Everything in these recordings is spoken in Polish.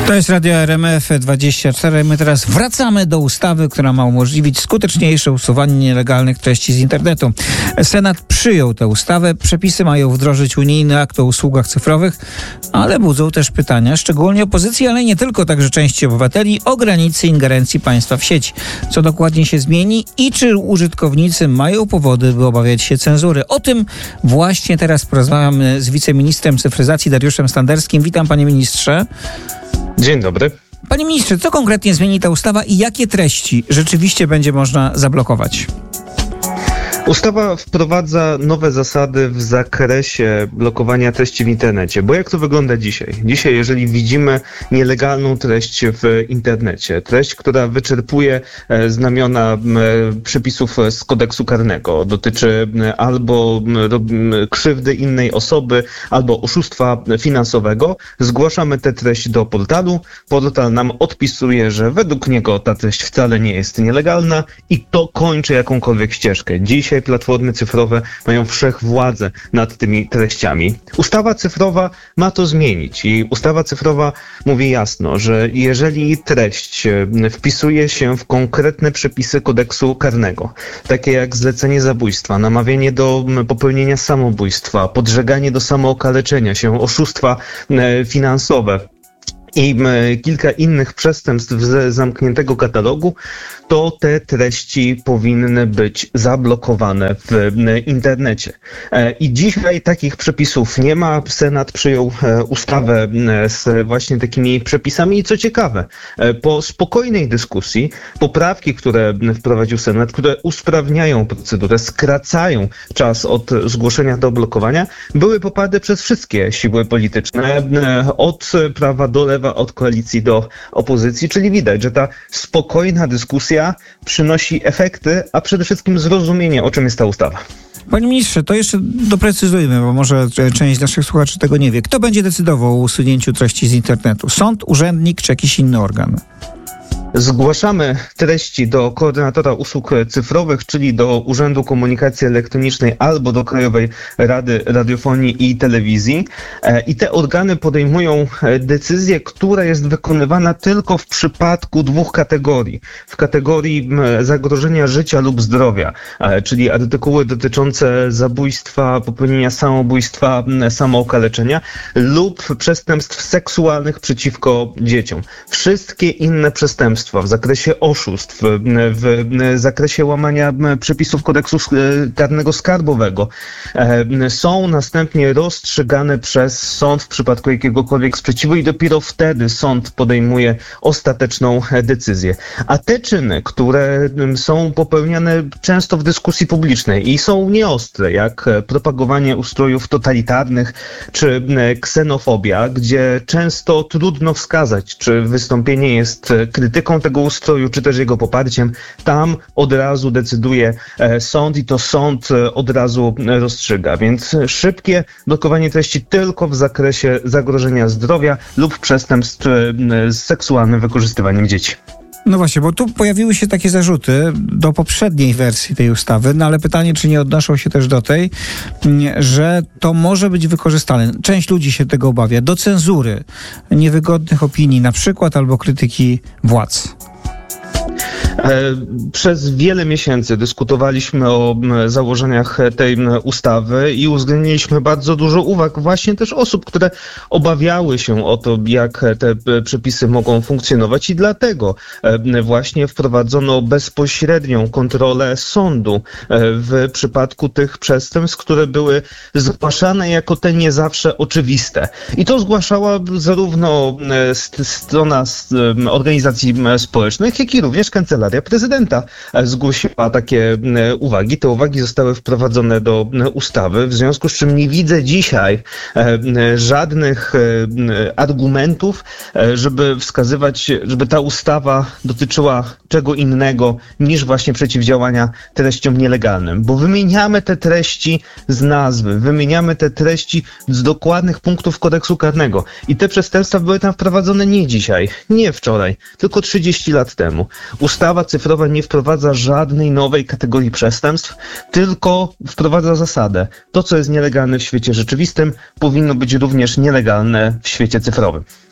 To jest Radio RMF24. My teraz wracamy do ustawy, która ma umożliwić skuteczniejsze usuwanie nielegalnych treści z internetu. Senat przyjął tę ustawę. Przepisy mają wdrożyć unijny akt o usługach cyfrowych, ale budzą też pytania, szczególnie opozycji, ale nie tylko, także części obywateli, o granicy ingerencji państwa w sieć. Co dokładnie się zmieni i czy użytkownicy mają powody, by obawiać się cenzury? O tym właśnie teraz porozmawiamy z wiceministrem cyfryzacji Dariuszem Standerskim. Witam, panie ministrze. Dzień dobry. Panie ministrze, co konkretnie zmieni ta ustawa i jakie treści rzeczywiście będzie można zablokować? Ustawa wprowadza nowe zasady w zakresie blokowania treści w internecie. Bo jak to wygląda dzisiaj? Dzisiaj, jeżeli widzimy nielegalną treść w internecie, treść, która wyczerpuje znamiona przepisów z kodeksu karnego, dotyczy albo krzywdy innej osoby, albo oszustwa finansowego, zgłaszamy tę treść do portalu. Portal nam odpisuje, że według niego ta treść wcale nie jest nielegalna i to kończy jakąkolwiek ścieżkę. Dzisiaj platformy cyfrowe mają wszechwładzę nad tymi treściami. Ustawa cyfrowa ma to zmienić i ustawa cyfrowa mówi jasno, że jeżeli treść wpisuje się w konkretne przepisy kodeksu karnego, takie jak zlecenie zabójstwa, namawianie do popełnienia samobójstwa, podżeganie do samookaleczenia się, oszustwa finansowe i kilka innych przestępstw z zamkniętego katalogu, to te treści powinny być zablokowane w internecie. I dzisiaj takich przepisów nie ma. Senat przyjął ustawę z właśnie takimi przepisami i co ciekawe, po spokojnej dyskusji poprawki, które wprowadził Senat, które usprawniają procedurę, skracają czas od zgłoszenia do blokowania, były poparte przez wszystkie siły polityczne, od prawa do lewa, od koalicji do opozycji, czyli widać, że ta spokojna dyskusja przynosi efekty, a przede wszystkim zrozumienie, o czym jest ta ustawa. Panie ministrze, to jeszcze doprecyzujmy, bo może część naszych słuchaczy tego nie wie. Kto będzie decydował o usunięciu treści z internetu? Sąd, urzędnik czy jakiś inny organ? Zgłaszamy treści do koordynatora usług cyfrowych, czyli do Urzędu Komunikacji Elektronicznej albo do Krajowej Rady Radiofonii i Telewizji. I te organy podejmują decyzję, która jest wykonywana tylko w przypadku dwóch kategorii. W kategorii zagrożenia życia lub zdrowia, czyli artykuły dotyczące zabójstwa, popełnienia samobójstwa, samookaleczenia lub przestępstw seksualnych przeciwko dzieciom. Wszystkie inne przestępstwa w zakresie oszustw, w zakresie łamania przepisów kodeksu karnego skarbowego są następnie rozstrzygane przez sąd w przypadku jakiegokolwiek sprzeciwu i dopiero wtedy sąd podejmuje ostateczną decyzję. A te czyny, które są popełniane często w dyskusji publicznej i są nieostre, jak propagowanie ustrojów totalitarnych czy ksenofobia, gdzie często trudno wskazać, czy wystąpienie jest krytyką tego ustroju, czy też jego poparciem, tam od razu decyduje sąd i to sąd od razu rozstrzyga. Więc szybkie blokowanie treści tylko w zakresie zagrożenia zdrowia lub przestępstw z seksualnym wykorzystywaniem dzieci. No właśnie, bo tu pojawiły się takie zarzuty do poprzedniej wersji tej ustawy, no ale pytanie, czy nie odnoszą się też do tej, że to może być wykorzystane. Część ludzi się tego obawia, do cenzury niewygodnych opinii na przykład albo krytyki władz. Przez wiele miesięcy dyskutowaliśmy o założeniach tej ustawy i uwzględniliśmy bardzo dużo uwag właśnie też osób, które obawiały się o to, jak te przepisy mogą funkcjonować i dlatego właśnie wprowadzono bezpośrednią kontrolę sądu w przypadku tych przestępstw, które były zgłaszane jako te nie zawsze oczywiste. I to zgłaszała zarówno strona organizacji społecznych, jak i również Kancelaria Prezydenta zgłosiła takie uwagi. Te uwagi zostały wprowadzone do ustawy, w związku z czym nie widzę dzisiaj żadnych argumentów, żeby wskazywać, żeby ta ustawa dotyczyła czego innego niż właśnie przeciwdziałania treściom nielegalnym. Bo wymieniamy te treści z nazwy, wymieniamy te treści z dokładnych punktów kodeksu karnego. I te przestępstwa były tam wprowadzone nie dzisiaj, nie wczoraj, tylko 30 lat temu. Ustawa cyfrowa nie wprowadza żadnej nowej kategorii przestępstw, tylko wprowadza zasadę. To, co jest nielegalne w świecie rzeczywistym, powinno być również nielegalne w świecie cyfrowym.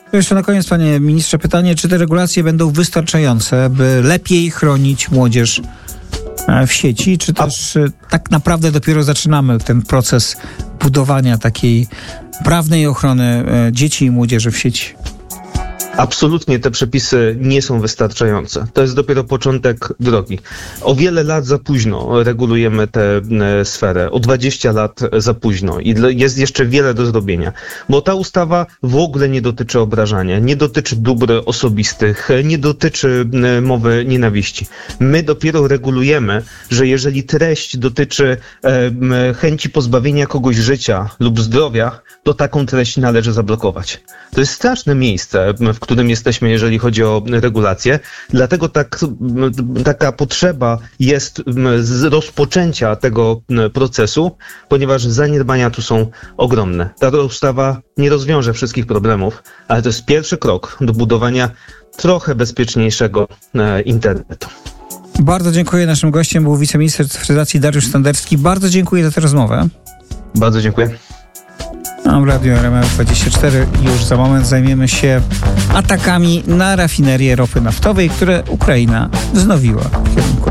To jeszcze na koniec, panie ministrze, pytanie, czy te regulacje będą wystarczające, by lepiej chronić młodzież w sieci, czy też tak naprawdę dopiero zaczynamy ten proces budowania takiej prawnej ochrony dzieci i młodzieży w sieci? Absolutnie te przepisy nie są wystarczające. To jest dopiero początek drogi. O wiele lat za późno regulujemy tę sferę. O 20 lat za późno. I jest jeszcze wiele do zrobienia. Bo ta ustawa w ogóle nie dotyczy obrażania, nie dotyczy dóbr osobistych, nie dotyczy mowy nienawiści. My dopiero regulujemy, że jeżeli treść dotyczy chęci pozbawienia kogoś życia lub zdrowia, to taką treść należy zablokować. To jest straszne miejsce, w którym jesteśmy, jeżeli chodzi o regulacje. Dlatego taka potrzeba jest z rozpoczęcia tego procesu, ponieważ zaniedbania tu są ogromne. Ta ustawa nie rozwiąże wszystkich problemów, ale to jest pierwszy krok do budowania trochę bezpieczniejszego internetu. Bardzo dziękuję. Naszym gościem był wiceminister cyfryzacji Dariusz Standerski. Bardzo dziękuję za tę rozmowę. Bardzo dziękuję. W Radiu RMF24 już za moment zajmiemy się atakami na rafinerię ropy naftowej, które Ukraina wznowiła w kierunku